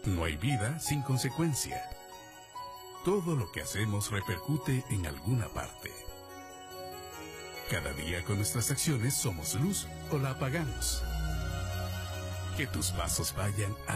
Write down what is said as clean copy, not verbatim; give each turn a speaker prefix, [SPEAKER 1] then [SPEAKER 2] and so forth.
[SPEAKER 1] No hay vida sin consecuencia. Todo lo que hacemos repercute en alguna parte. Cada día con nuestras acciones somos luz o la apagamos. Que tus pasos vayan a